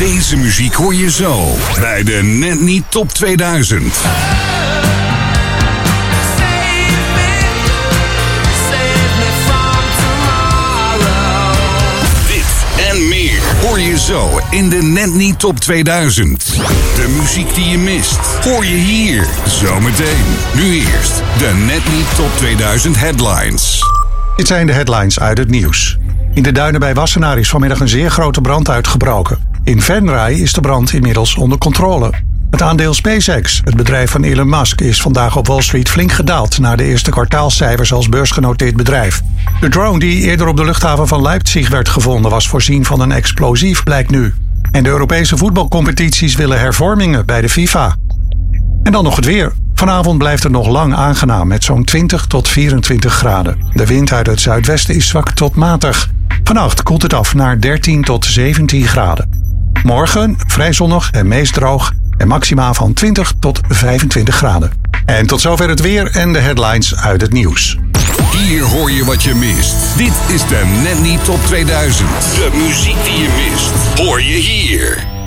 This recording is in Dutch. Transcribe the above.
Deze muziek hoor je zo bij de Net Niet Top 2000. En meer hoor je zo in de Net Niet Top 2000. De muziek die je mist, hoor je hier zometeen. Nu eerst de Net Niet Top 2000 headlines. Dit zijn de headlines uit het nieuws. In de duinen bij Wassenaar is vanmiddag een zeer grote brand uitgebroken. In Venray is de brand inmiddels onder controle. Het aandeel SpaceX, het bedrijf van Elon Musk, is vandaag op Wall Street flink gedaald na de eerste kwartaalcijfers als beursgenoteerd bedrijf. De drone die eerder op de luchthaven van Leipzig werd gevonden was voorzien van een explosief, blijkt nu. En de Europese voetbalcompetities willen hervormingen bij de FIFA. En dan nog het weer. Vanavond blijft het nog lang aangenaam met zo'n 20 tot 24 graden. De wind uit het zuidwesten is zwak tot matig. Vannacht koelt het af naar 13 tot 17 graden. Morgen vrij zonnig en meest droog en maxima van 20 tot 25 graden. En tot zover het weer en de headlines uit het nieuws. Hier hoor je wat je mist. Dit is de Net Niet Top 2000. De muziek die je mist, hoor je hier.